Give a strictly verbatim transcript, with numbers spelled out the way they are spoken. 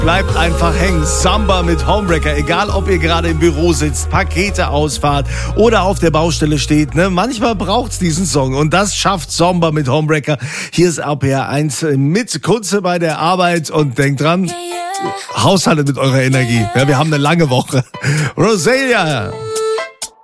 Bleibt einfach hängen. Samba mit Homewrecker. Egal, ob ihr gerade im Büro sitzt, Pakete ausfahrt oder auf der Baustelle steht. Ne? Manchmal braucht's diesen Song. Und das schafft Samba mit Homewrecker. Hier ist A P R eins mit Kunze bei der Arbeit. Und denkt dran, haushaltet mit eurer Energie. Ja, wir haben eine lange Woche. Rosalia.